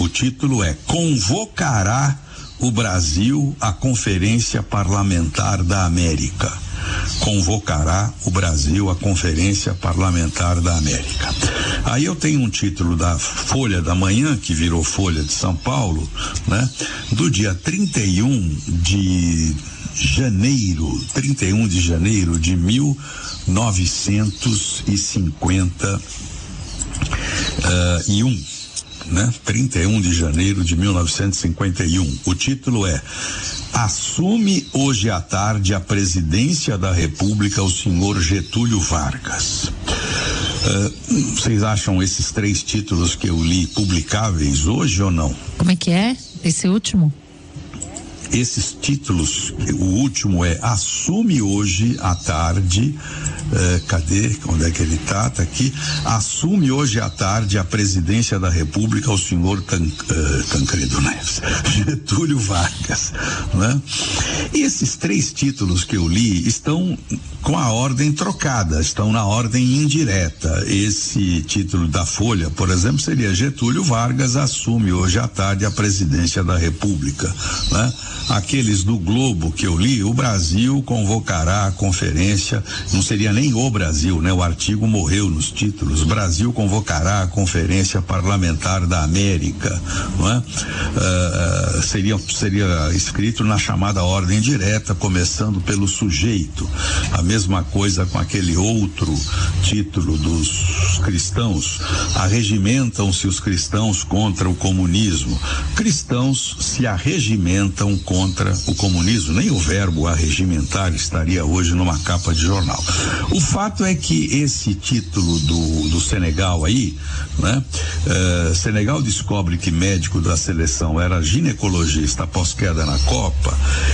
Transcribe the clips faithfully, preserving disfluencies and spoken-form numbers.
título é Convocará o Brasil à Conferência Parlamentar da América. Convocará o Brasil à Conferência Parlamentar da América. Aí eu tenho um título da Folha da Manhã, que virou Folha de São Paulo, né? Do dia trinta e um de janeiro, trinta e um de janeiro de mil novecentos e cinquenta e um. Né? trinta e um de janeiro de mil novecentos e cinquenta e um. O título é: Assume hoje à tarde a presidência da República o senhor Getúlio Vargas. Uh, vocês acham esses três títulos que eu li publicáveis hoje ou não? Como é que é esse último? Esses títulos, o último é Assume hoje à tarde, eh, cadê? Onde é que ele tá? Tá aqui. Assume hoje à tarde a presidência da República o senhor Tan, uh, Tancredo Neves, Getúlio Vargas, né? E esses três títulos que eu li estão com a ordem trocada, estão na ordem indireta. Esse título da Folha, por exemplo, seria Getúlio Vargas assume hoje à tarde a presidência da República, né? Aqueles do Globo que eu li, o Brasil convocará a conferência, não seria nem o Brasil, né? O artigo morreu nos títulos. Brasil convocará a Conferência Parlamentar da América, não é? Uh, seria, seria escrito na chamada ordem direta, começando pelo sujeito. A mesma coisa com aquele outro título dos cristãos: arregimentam-se os cristãos contra o comunismo. Cristãos se arregimentam contra o comunismo. Nem o verbo arregimentar estaria hoje numa capa de jornal. O fato é que esse título do, do Senegal aí, né? Uh, Senegal descobre que médico da seleção era ginecologista após queda na Copa.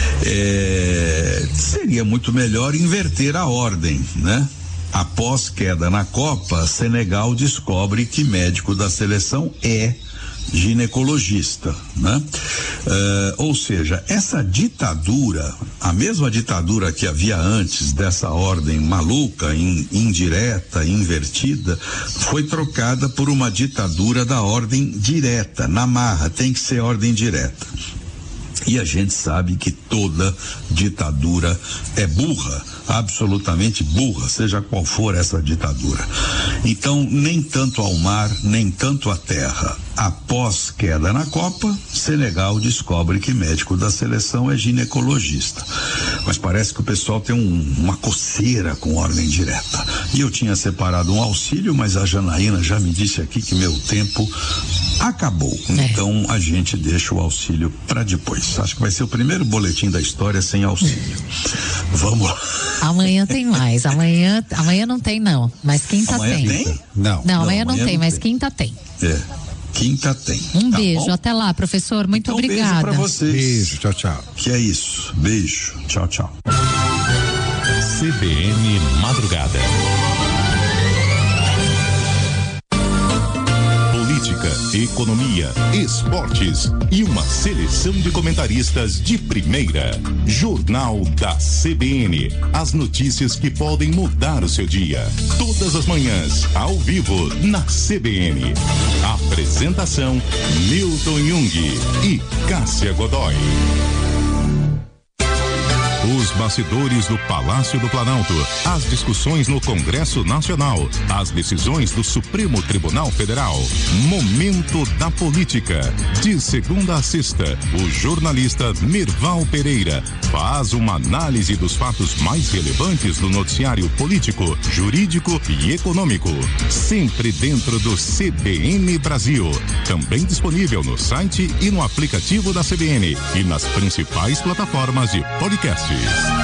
É, seria muito melhor inverter a ordem, né? Após queda na Copa, Senegal descobre que médico da seleção é ginecologista, né? Uh, ou seja, essa ditadura, a mesma ditadura que havia antes dessa ordem maluca, in, indireta, invertida, foi trocada por uma ditadura da ordem direta, na marra, tem que ser ordem direta. E a gente sabe que toda ditadura é burra, absolutamente burra, seja qual for essa ditadura. Então, nem tanto ao mar, nem tanto à terra. Após queda na Copa, Senegal descobre que médico da seleção é ginecologista. Mas parece que o pessoal tem um, uma coceira com ordem direta. E eu tinha separado um auxílio, mas a Janaína já me disse aqui que meu tempo acabou. É. Então a gente deixa o auxílio para depois. Acho que vai ser o primeiro boletim da história sem auxílio. Vamos lá. Amanhã tem mais. Amanhã, amanhã não tem não, mas quinta amanhã tem. tem? Não. Não, amanhã, amanhã não, não tem, mas tem. Quinta tem. É. Quinta tem. Um tá beijo, bom? Até lá, professor, muito então, obrigada. Beijo pra vocês. Beijo, tchau, tchau. Que é isso, beijo, tchau, tchau. C B N Madrugada. Política, economia, esportes e uma seleção de comentaristas de primeira. Jornal da C B N. As notícias que podem mudar o seu dia. Todas as manhãs, ao vivo, na C B N. Apresentação: Milton Jung e Cássia Godoy. Os bastidores do Palácio do Planalto, as discussões no Congresso Nacional, as decisões do Supremo Tribunal Federal. Momento da Política. De segunda a sexta, o jornalista Merval Pereira faz uma análise dos fatos mais relevantes do noticiário político, jurídico e econômico. Sempre dentro do C B N Brasil. Também disponível no site e no aplicativo da C B N e nas principais plataformas de podcast.